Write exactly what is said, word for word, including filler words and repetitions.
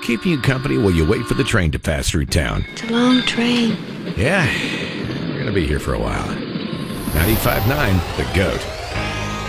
keeping you company while you wait for the train to pass through town. It's a long train. Yeah, we're going to be here for a while. ninety-five point nine, The Goat.